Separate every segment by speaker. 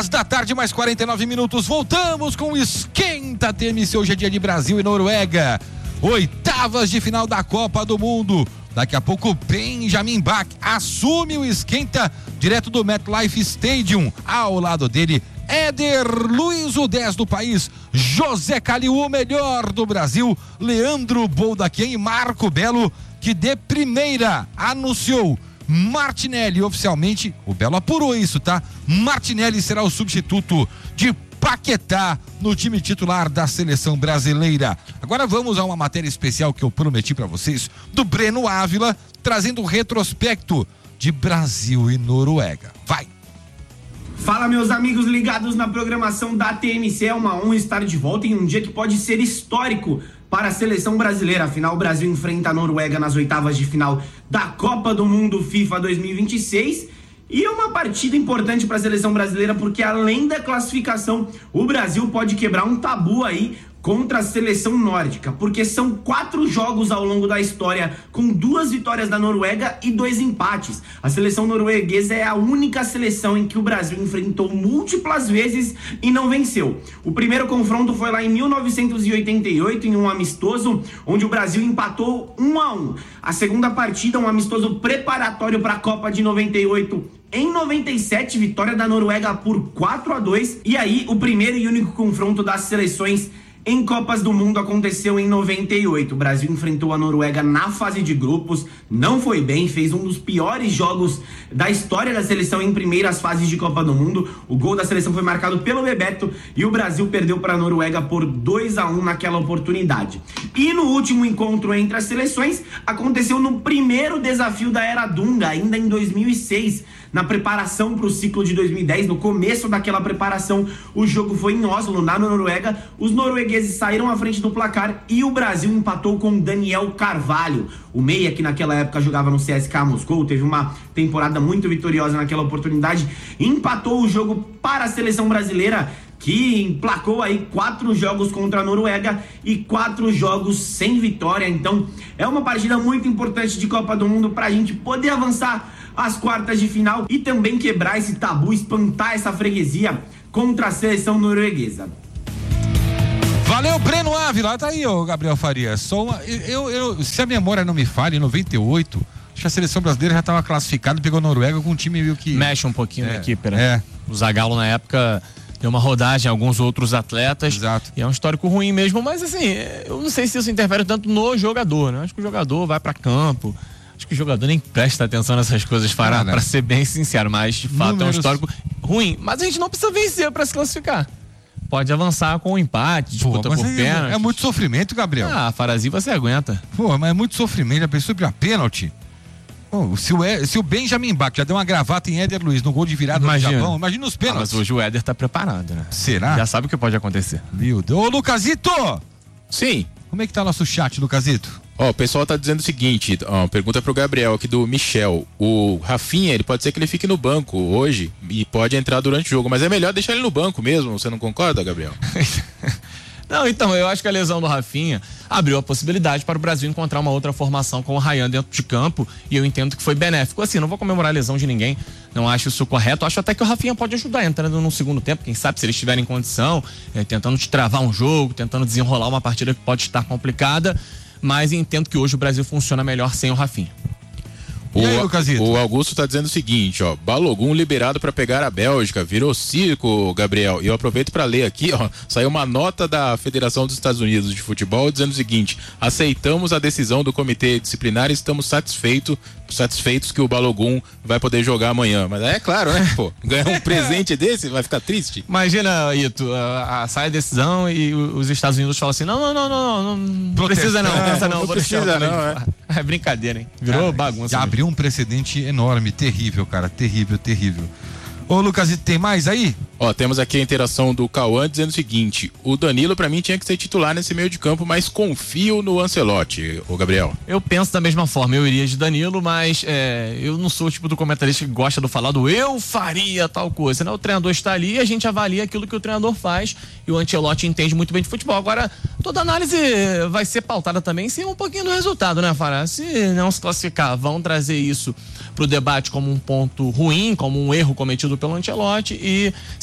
Speaker 1: 2 mais 49 minutos. Voltamos com o Esquenta TMC. Hoje é dia de Brasil e Noruega. Oitavas de final da Copa do Mundo. Daqui a pouco, Benjamin Bach assume o Esquenta direto do MetLife Stadium. Ao lado dele, Éder Luiz, o 10 do país, José Caliú, o melhor do Brasil, Leandro Boldaquien e Marco Belo, que de primeira anunciou Martinelli oficialmente. O Belo apurou isso, tá? Martinelli será o substituto de Paquetá no time titular da seleção brasileira. Agora vamos a uma matéria especial que eu prometi para vocês, do Breno Ávila, trazendo um retrospecto de Brasil e Noruega. Vai!
Speaker 2: Fala, meus amigos ligados na programação da TMC. É uma honra estar de volta em um dia que pode ser histórico para a seleção brasileira. Afinal, o Brasil enfrenta a Noruega nas oitavas de final da Copa do Mundo FIFA 2026. E é uma partida importante para a seleção brasileira porque, além da classificação, o Brasil pode quebrar um tabu aí contra a seleção nórdica, porque são 4 jogos ao longo da história com 2 vitórias da Noruega e 2 empates. A seleção norueguesa é a única seleção em que o Brasil enfrentou múltiplas vezes e não venceu. O primeiro confronto foi lá em 1988, em um amistoso, onde o Brasil empatou 1-1. A segunda partida, um amistoso preparatório para a Copa de 98, em 97, vitória da Noruega por 4-2. E aí, o primeiro e único confronto das seleções em Copas do Mundo aconteceu em 98. O Brasil enfrentou a Noruega na fase de grupos, não foi bem, fez um dos piores jogos da história da seleção em primeiras fases de Copa do Mundo. O gol da seleção foi marcado pelo Bebeto e o Brasil perdeu para a Noruega por 2-1 naquela oportunidade. E no último encontro entre as seleções, aconteceu no primeiro desafio da Era Dunga, ainda em 2006, na preparação para o ciclo de 2010, no começo daquela preparação, o jogo foi em Oslo, na Noruega. Os noruegueses saíram à frente do placar e o Brasil empatou com Daniel Carvalho, o meia que naquela época jogava no CSKA Moscou, teve uma temporada muito vitoriosa naquela oportunidade, empatou o jogo para a seleção brasileira, que emplacou aí 4 jogos contra a Noruega e 4 jogos sem vitória. Então é uma partida muito importante de Copa do Mundo para a gente poder avançar às quartas de final e também quebrar esse tabu, espantar essa freguesia contra a seleção norueguesa.
Speaker 1: Valeu, Breno Ávila. Tá aí, ô Gabriel Farias. Se a memória não me falha, em 98, acho que a seleção brasileira já estava classificada, pegou a Noruega com um time meio que...
Speaker 3: Mexe um pouquinho na equipe, né? O Zagallo, na época, deu uma rodagem a alguns outros atletas.
Speaker 1: Exato.
Speaker 3: E é um histórico ruim mesmo, mas assim, eu não sei se isso interfere tanto no jogador, né? Acho que o jogador vai pra campo. Acho que o jogador nem presta atenção nessas coisas, pra ser bem sincero, mas de fato é um histórico ruim. Mas a gente não precisa vencer pra se classificar. Pode avançar com um empate, disputa por pênalti.
Speaker 1: É muito sofrimento, Gabriel.
Speaker 3: Farazi você aguenta.
Speaker 1: Pô, mas é muito sofrimento, a pessoa pra pênalti. Pô, se o Benjamin Bach já deu uma gravata em Éder Luiz no gol de virada do Japão, imagina os pênaltis.
Speaker 3: Mas hoje o Éder tá preparado, né?
Speaker 1: Será?
Speaker 3: Já sabe o que pode acontecer.
Speaker 1: Meu Deus. Ô, Lucasito!
Speaker 4: Sim.
Speaker 1: Como é que tá nosso chat, Lucasito?
Speaker 4: O pessoal tá dizendo o seguinte, pergunta pro Gabriel aqui do Michel. O Rafinha, ele pode ser que ele fique no banco hoje e pode entrar durante o jogo, mas é melhor deixar ele no banco mesmo, você não concorda, Gabriel?
Speaker 3: Não, então, eu acho que a lesão do Rafinha abriu a possibilidade para o Brasil encontrar uma outra formação com o Ryan dentro de campo, e eu entendo que foi benéfico. Assim, não vou comemorar a lesão de ninguém, não acho isso correto, acho até que o Rafinha pode ajudar entrando no segundo tempo, quem sabe se eles estiverem em condição, tentando te travar um jogo, tentando desenrolar uma partida que pode estar complicada, mas entendo que hoje o Brasil funciona melhor sem o Rafinha.
Speaker 4: O Augusto tá dizendo o seguinte, Balogun liberado para pegar a Bélgica, virou circo, Gabriel. E eu aproveito para ler aqui, saiu uma nota da Federação dos Estados Unidos de Futebol dizendo o seguinte: aceitamos a decisão do comitê disciplinar e estamos satisfeitos que o Balogun vai poder jogar amanhã. Mas é claro, né, ganhar um presente desse, vai ficar triste?
Speaker 3: Imagina, Ito, sai a decisão e os Estados Unidos falam assim, não precisa não,
Speaker 4: precisa não.
Speaker 3: É brincadeira, hein? Virou bagunça.
Speaker 1: Já abriu um precedente enorme, terrível, cara, terrível. Ô, Lucas, tem mais aí?
Speaker 4: Temos aqui a interação do Cauã dizendo o seguinte: o Danilo pra mim tinha que ser titular nesse meio de campo, mas confio no Ancelotti, o Gabriel.
Speaker 3: Eu penso da mesma forma, eu iria de Danilo, mas eu não sou o tipo do comentarista que gosta do falar do eu faria tal coisa, né? O treinador está ali e a gente avalia aquilo que o treinador faz e o Ancelotti entende muito bem de futebol. Agora, toda análise vai ser pautada também em cima um pouquinho do resultado, né, Fará? Se não se classificar, vão trazer isso pro debate como um ponto ruim, como um erro cometido pelo Ancelotti, e se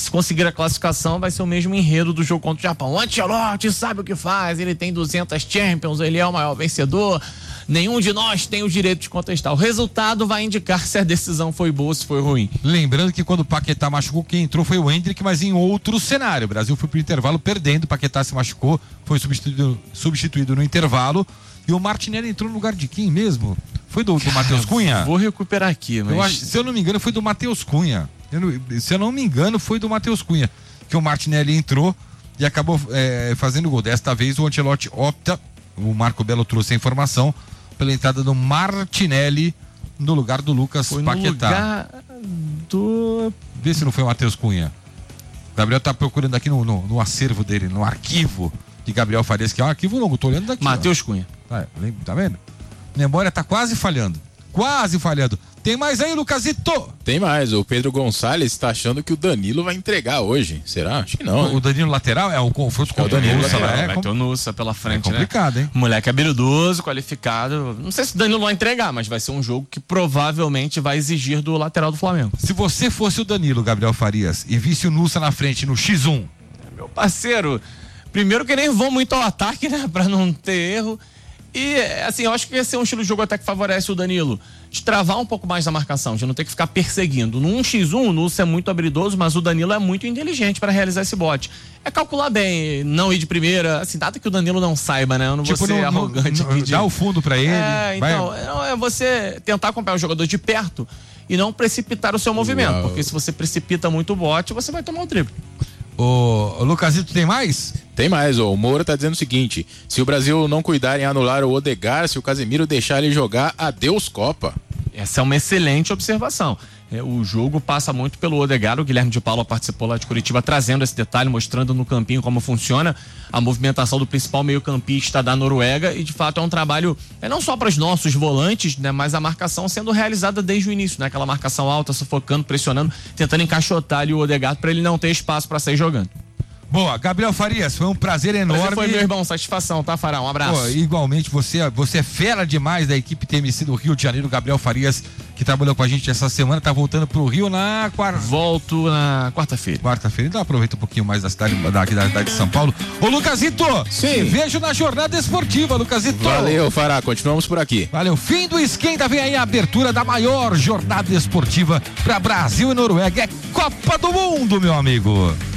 Speaker 3: se conseguir a classificação, vai ser o mesmo enredo do jogo contra o Japão. O Ancelotti sabe o que faz, ele tem 200 Champions, ele é o maior vencedor. Nenhum de nós tem o direito de contestar. O resultado vai indicar se a decisão foi boa ou se foi ruim.
Speaker 1: Lembrando que quando o Paquetá machucou, quem entrou foi o Endrick, mas em outro cenário. O Brasil foi pro intervalo perdendo, o Paquetá se machucou, foi substituído no intervalo. E o Martinelli entrou no lugar de quem mesmo? Foi do Matheus Cunha?
Speaker 3: Vou recuperar aqui, mas...
Speaker 1: se eu não me engano, foi do Matheus Cunha. Se eu não me engano, foi do Matheus Cunha. Que o Martinelli entrou e acabou fazendo gol. Desta vez o Ancelotti opta, o Marco Belo trouxe a informação, pela entrada do Martinelli no lugar do Lucas Paquetá.
Speaker 3: No lugar do...
Speaker 1: Vê se não foi o Matheus Cunha. O Gabriel tá procurando aqui no acervo dele, no arquivo de Gabriel Farias, que é um arquivo longo, tô olhando daqui.
Speaker 3: Matheus Cunha.
Speaker 1: Tá vendo? Memória tá quase falhando. Quase falhando. Tem mais aí, Lucasito?
Speaker 4: Tem mais. O Pedro Gonçalves tá achando que o Danilo vai entregar hoje. Será? Acho que não.
Speaker 1: O Danilo lateral é o confronto com o Danilo.
Speaker 3: Vai ter o Nussa pela frente,
Speaker 1: é complicado,
Speaker 3: né?
Speaker 1: Hein?
Speaker 3: Moleque habilidoso, qualificado. Não sei se o Danilo vai entregar, mas vai ser um jogo que provavelmente vai exigir do lateral do Flamengo.
Speaker 1: Se você fosse o Danilo, Gabriel Farias, e visse o Nussa na frente no X1.
Speaker 3: Meu parceiro, primeiro que nem vão muito ao ataque, né? Pra não ter erro. E, assim, eu acho que esse é um estilo de jogo até que favorece o Danilo, de travar um pouco mais a marcação, de não ter que ficar perseguindo. No 1x1, o Nussa é muito habilidoso, mas o Danilo é muito inteligente para realizar esse bote. É calcular bem, não ir de primeira, assim, nada que o Danilo não saiba, né? Eu não vou ser arrogante aqui.
Speaker 1: Dá o fundo para ele.
Speaker 3: Então, é você tentar acompanhar o jogador de perto e não precipitar o seu movimento, porque se você precipita muito o bote, você vai tomar um drible.
Speaker 1: O Lucasito, tem mais?
Speaker 4: Tem mais, o Moura tá dizendo o seguinte: se o Brasil não cuidar em anular o Odegaard, se o Casemiro deixar ele jogar, adeus Copa.
Speaker 3: Essa é uma excelente observação. O jogo passa muito pelo Odegaard. O Guilherme de Paula participou lá de Curitiba trazendo esse detalhe, mostrando no campinho como funciona a movimentação do principal meio-campista da Noruega, e de fato é um trabalho não só para os nossos volantes, né, mas a marcação sendo realizada desde o início, né, aquela marcação alta, sufocando, pressionando, tentando encaixotar ali o Odegaard para ele não ter espaço para sair jogando.
Speaker 1: Boa, Gabriel Farias, foi um prazer enorme.
Speaker 3: Prazer foi, meu irmão, satisfação, tá, Fará? Um abraço.
Speaker 1: Pô, igualmente, você é fera demais da equipe TMC do Rio de Janeiro. Gabriel Farias, que trabalhou com a gente essa semana, tá voltando pro Rio na quarta.
Speaker 3: Volto na quarta-feira.
Speaker 1: Quarta-feira, então aproveita um pouquinho mais da cidade de São Paulo. Ô, Lucasito,
Speaker 4: sim,
Speaker 1: vejo na jornada esportiva, Lucasito.
Speaker 4: Valeu, Fará, continuamos por aqui.
Speaker 1: Valeu, fim do Esquenta, vem aí a abertura da maior jornada esportiva para Brasil e Noruega. É Copa do Mundo, meu amigo.